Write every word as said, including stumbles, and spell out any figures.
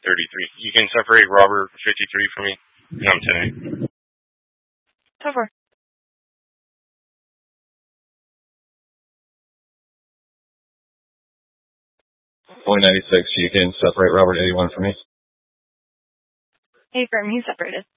thirty-three. You can separate Robert fifty-three from me. And I'm ten eight. ten four. Point ninety-six. You can separate Robert eighty-one from me. Hey, firm, he's separated.